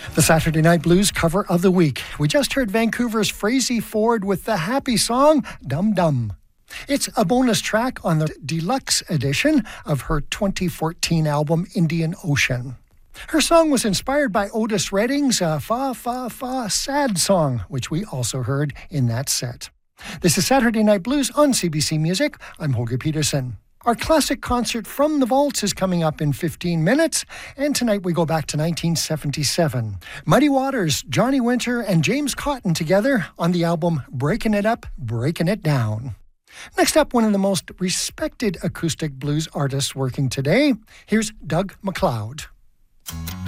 The Saturday Night Blues cover of the week. We just heard Vancouver's Frazey Ford with the happy song, Dum Dum. It's a bonus track on the deluxe edition of her 2014 album, Indian Ocean. Her song was inspired by Otis Redding's Fa Fa Fa Sad song, which we also heard in that set. This is Saturday Night Blues on CBC Music. I'm Holger Peterson. Our classic concert from the Vaults is coming up in 15 minutes, and tonight we go back to 1977. Muddy Waters, Johnny Winter, and James Cotton together on the album Breaking It Up, Breaking It Down. Next up, one of the most respected acoustic blues artists working today. Here's Doug MacLeod.